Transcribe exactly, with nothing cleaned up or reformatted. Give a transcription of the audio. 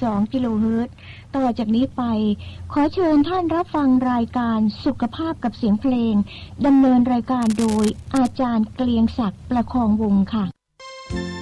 สองกิโลเฮิรตซ์ต่อจากนี้ไปขอเชิญท่านรับฟังรายการสุขภาพกับเสียงเพลงดำเนินรายการโดยอาจารย์เกลียงศักดิ์ประคองวงศ์ค่ะ